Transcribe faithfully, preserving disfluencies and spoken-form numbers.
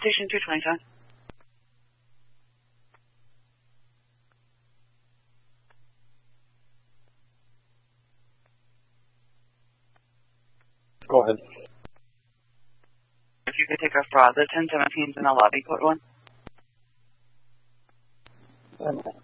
Station two twenty-seven. Go ahead. If you could take us for the ten seventeens in the lobby, code one. Um,